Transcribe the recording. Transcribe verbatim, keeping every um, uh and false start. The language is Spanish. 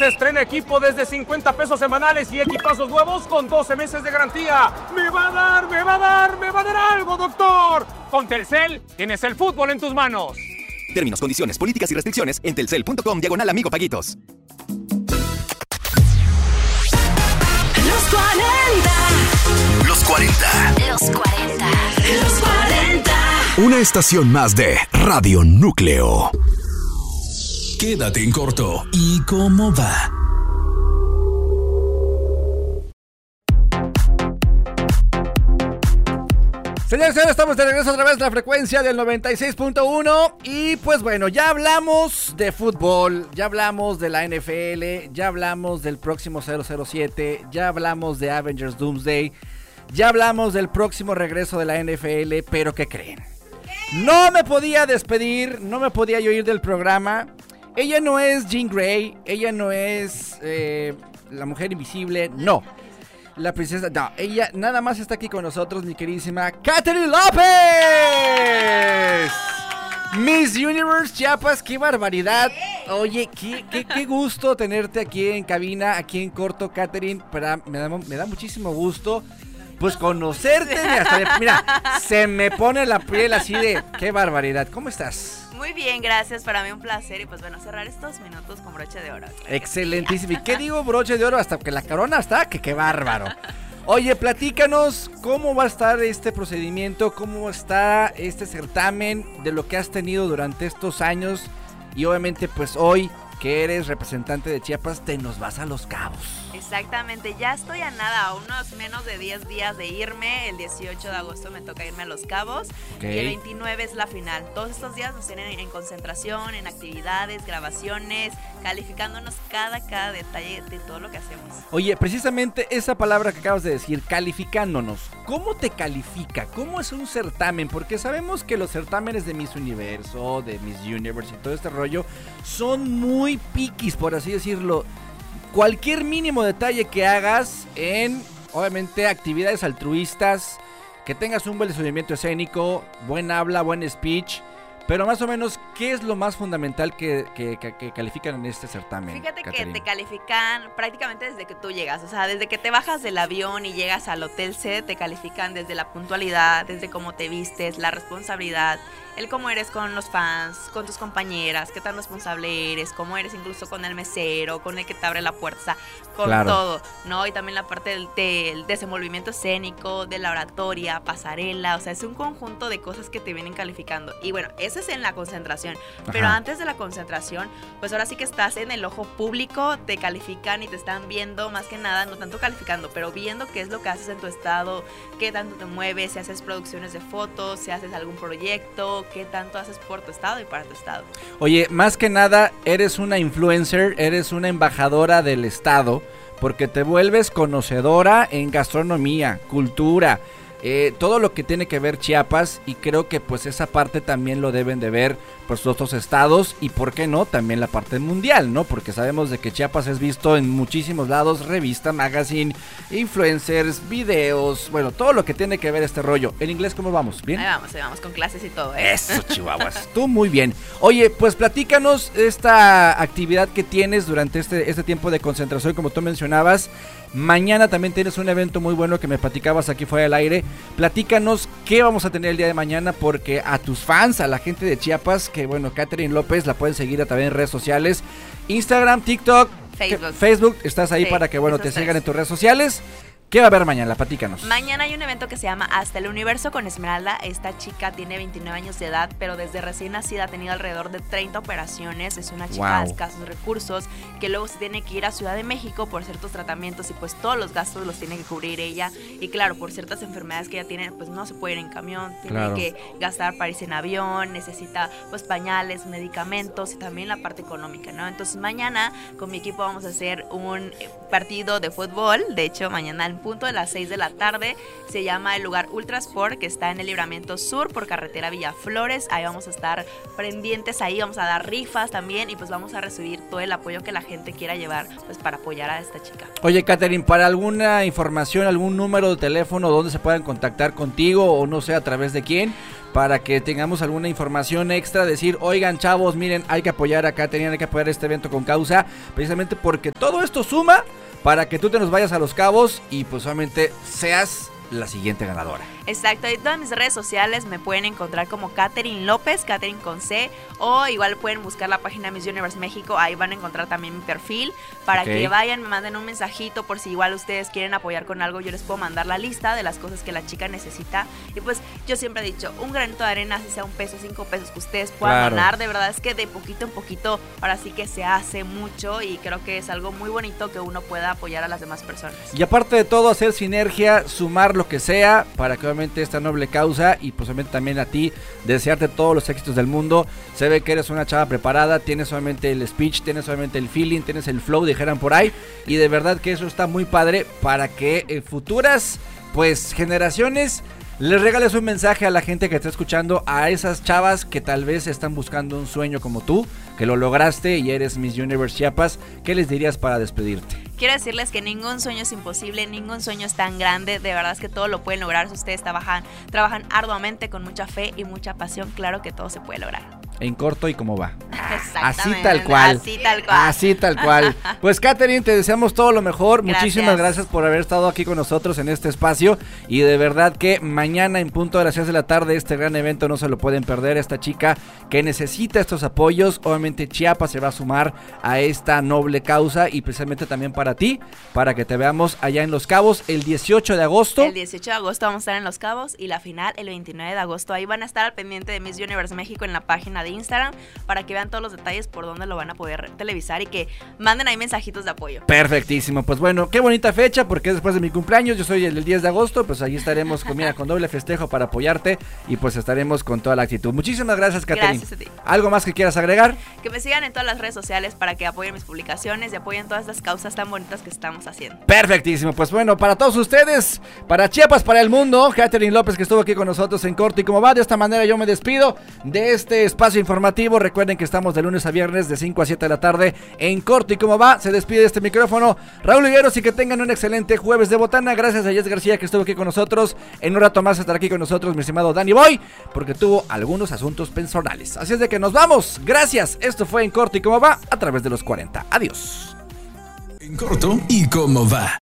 estrena equipo desde cincuenta pesos semanales y equipazos nuevos con doce meses de garantía. ¡Me va a dar, me va a dar, me va a dar algo, doctor! Con Telcel tienes el fútbol en tus manos. Términos, condiciones, políticas y restricciones en telcel punto com diagonal amigo paguitos. Los cuarenta. Los cuarenta. Los cuarenta. Los cuarenta. Una estación más de Radio Núcleo. Quédate en corto. ¿Y cómo va? Señores, señores, estamos de regreso otra vez de la frecuencia del noventa y seis punto uno. Y pues bueno, ya hablamos de fútbol, ya hablamos de la N F L, ya hablamos del próximo cero cero siete, ya hablamos de Avengers Doomsday, ya hablamos del próximo regreso de la N F L, pero ¿qué creen? No me podía despedir, no me podía yo ir del programa. Ella no es Jean Grey, ella no es eh, la mujer invisible, no. La princesa, no, ella nada más está aquí con nosotros, mi queridísima Katherine López. Miss Universe Chiapas, qué barbaridad. Oye, qué, qué, qué gusto tenerte aquí en cabina, aquí en corto, Katherine. Para, me, da, me da muchísimo gusto, pues, conocerte. Hasta, mira, se me pone la piel así de, qué barbaridad. ¿Cómo estás? Muy bien, gracias, para mí un placer. Y pues bueno, cerrar estos minutos con broche de oro. Excelentísimo. ¿Y qué digo broche de oro? Hasta que la corona está, que qué bárbaro. Oye, platícanos cómo va a estar este procedimiento, cómo está este certamen, de lo que has tenido durante estos años. Y obviamente pues hoy, que eres representante de Chiapas, te nos vas a Los Cabos. Exactamente, ya estoy a nada, a unos menos de diez días de irme. El dieciocho de agosto me toca irme a Los Cabos, okay. Y el veintinueve es la final. Todos estos días nos tienen en concentración, en actividades, grabaciones, calificándonos cada, cada detalle de todo lo que hacemos. Oye, precisamente esa palabra que acabas de decir, calificándonos, ¿cómo te califica? ¿Cómo es un certamen? Porque sabemos que los certámenes de Miss Universo, de Miss Universe y todo este rollo son muy piquis, por así decirlo. Cualquier mínimo detalle que hagas en, obviamente, actividades altruistas, que tengas un buen desenvolvimiento escénico, buen habla, buen speech, pero más o menos, ¿qué es lo más fundamental que, que, que, que califican en este certamen? Fíjate, Katherine, que te califican prácticamente desde que tú llegas, o sea, desde que te bajas del avión y llegas al hotel C, te califican desde la puntualidad, desde cómo te vistes, la responsabilidad, el cómo eres con los fans, con tus compañeras, qué tan responsable eres, cómo eres incluso con el mesero, con el que te abre la puerta, o sea, con claro. todo, ¿no? Y también la parte del, del desenvolvimiento escénico, de la oratoria, pasarela, o sea, es un conjunto de cosas que te vienen calificando. Y bueno, eso es en la concentración. Ajá. Pero antes de la concentración, pues ahora sí que estás en el ojo público, te califican y te están viendo, más que nada, no tanto calificando, pero viendo qué es lo que haces en tu estado, qué tanto te mueves, si haces producciones de fotos, si haces algún proyecto, qué tanto haces por tu estado y para tu estado. Oye, más que nada, eres una influencer, eres una embajadora del estado, porque te vuelves conocedora en gastronomía, cultura, eh, todo lo que tiene que ver Chiapas, y creo que pues esa parte también lo deben de ver pues los otros estados, y por qué no, también la parte mundial, ¿no? Porque sabemos de que Chiapas es visto en muchísimos lados, revista, magazine, influencers, videos, bueno, todo lo que tiene que ver este rollo. ¿En inglés cómo vamos? ¿Bien? Ahí vamos, ahí vamos, con clases y todo, ¿eh? Eso, chihuahuas, tú muy bien. Oye, pues platícanos esta actividad que tienes durante este, este tiempo de concentración, como tú mencionabas. Mañana también tienes un evento muy bueno que me platicabas aquí fuera del aire. Platícanos qué vamos a tener el día de mañana, porque a tus fans, a la gente de Chiapas, que bueno, Katherine López la pueden seguir a través de redes sociales, Instagram, TikTok, Facebook. Facebook, estás ahí sí, para que bueno te sigan tres. En tus redes sociales. ¿Qué va a haber mañana? Platícanos. Mañana hay un evento que se llama Hasta el Universo con Esmeralda. Esta chica tiene veintinueve años de edad, pero desde recién nacida ha tenido alrededor de treinta operaciones. Es una chica de escasos recursos que luego se tiene que ir a Ciudad de México por ciertos tratamientos y pues todos los gastos los tiene que cubrir ella. Y claro, por ciertas enfermedades que ella tiene, pues no se puede ir en camión, tiene claro. que gastar para irse en avión, necesita pues pañales, medicamentos y también la parte económica, ¿no? Entonces mañana con mi equipo vamos a hacer un partido de fútbol. De hecho, mañana al en punto de las seis de la tarde. Se llama el lugar Ultra Sport, que está en el Libramiento Sur por carretera Villaflores. Ahí vamos a estar pendientes, ahí vamos a dar rifas también y pues vamos a recibir todo el apoyo que la gente quiera llevar pues para apoyar a esta chica. Oye, Katherine, para alguna información, algún número de teléfono donde se puedan contactar contigo o no sé a través de quién, para que tengamos alguna información extra, decir, oigan chavos, miren, hay que apoyar a Katherine, hay que apoyar este evento con causa, precisamente porque todo esto suma para que tú te nos vayas a Los Cabos y pues solamente seas la siguiente ganadora. Exacto, y todas mis redes sociales me pueden encontrar como Katherine López, Katherine con C, o igual pueden buscar la página Miss Universe México, ahí van a encontrar también mi perfil, para okay. que vayan, me manden un mensajito por si igual ustedes quieren apoyar con algo, yo les puedo mandar la lista de las cosas que la chica necesita, y pues yo siempre he dicho, un granito de arena, si sea un peso, cinco pesos que ustedes puedan claro. donar, de verdad es que de poquito en poquito, ahora sí que se hace mucho, y creo que es algo muy bonito que uno pueda apoyar a las demás personas. Y aparte de todo, hacer sinergia, sumar lo que sea, para que obviamente esta noble causa, y pues obviamente también a ti, desearte todos los éxitos del mundo. Se ve que eres una chava preparada, tienes solamente el speech, tienes solamente el feeling, tienes el flow, dijeran por ahí, y de verdad que eso está muy padre para que en futuras pues generaciones les regales un mensaje a la gente que está escuchando, a esas chavas que tal vez están buscando un sueño como tú, que lo lograste y eres Miss Universe Chiapas. ¿Qué les dirías para despedirte? Quiero decirles que ningún sueño es imposible, ningún sueño es tan grande, de verdad es que todo lo pueden lograr si ustedes trabajan, trabajan arduamente, con mucha fe y mucha pasión, claro que todo se puede lograr. En corto y cómo va. Así tal cual. Así tal cual. Así tal cual. Pues Katherine, te deseamos todo lo mejor. Gracias. Muchísimas gracias por haber estado aquí con nosotros en este espacio. Y de verdad que mañana en punto de las seis de la tarde este gran evento no se lo pueden perder. Esta chica que necesita estos apoyos. Obviamente Chiapas se va a sumar a esta noble causa y precisamente también para ti, para que te veamos allá en Los Cabos el dieciocho de agosto. El dieciocho de agosto vamos a estar en Los Cabos y la final el veintinueve de agosto. Ahí van a estar al pendiente de Miss Universe México en la página de Instagram para que vean todos los detalles por dónde lo van a poder televisar y que manden ahí mensajitos de apoyo. Perfectísimo, pues bueno, qué bonita fecha porque es después de mi cumpleaños, yo soy el, el diez de agosto, pues ahí estaremos con, mira, con doble festejo para apoyarte y pues estaremos con toda la actitud. Muchísimas gracias, Katherine. Gracias a ti. ¿Algo más que quieras agregar? Que me sigan en todas las redes sociales para que apoyen mis publicaciones y apoyen todas las causas tan bonitas que estamos haciendo. Perfectísimo, pues bueno, para todos ustedes, para Chiapas, para el mundo, Katherine López que estuvo aquí con nosotros en Corte y Cómo Va. De esta manera yo me despido de este espacio informativo. Recuerden que estamos de lunes a viernes de cinco a siete de la tarde en Corte y Cómo Va. Se despide de este micrófono Raúl Higueros y que tengan un excelente jueves de botana. Gracias a Jess García que estuvo aquí con nosotros. En un rato más estará aquí con nosotros mi estimado Danny Boy porque tuvo algunos asuntos personales. Así es de que nos vamos. Gracias. Esto fue en Corte y Cómo Va a través de los cuarenta. Adiós. En Corto y Cómo Va.